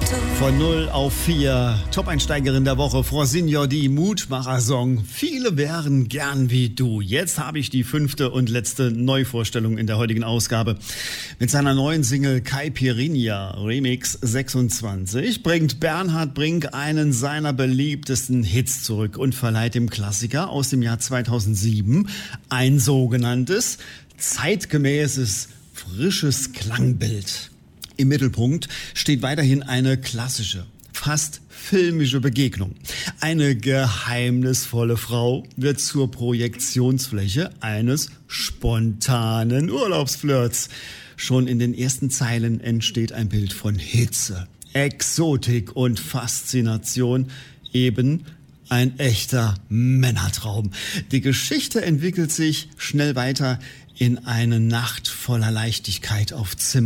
Von 0 auf 4, Top-Einsteigerin der Woche, Frau Senior, die Mutmacher-Song. Viele wären gern wie du. Jetzt habe ich die 5. und letzte Neuvorstellung in der heutigen Ausgabe. Mit seiner neuen Single Caipirinha Remix 26 bringt Bernhard Brink einen seiner beliebtesten Hits zurück und verleiht dem Klassiker aus dem Jahr 2007 ein sogenanntes zeitgemäßes, frisches Klangbild. Im Mittelpunkt steht weiterhin eine klassische, fast filmische Begegnung. Eine geheimnisvolle Frau wird zur Projektionsfläche eines spontanen Urlaubsflirts. Schon in den ersten Zeilen entsteht ein Bild von Hitze, Exotik und Faszination, eben ein echter Männertraum. Die Geschichte entwickelt sich schnell weiter in eine Nacht voller Leichtigkeit auf Zimmer.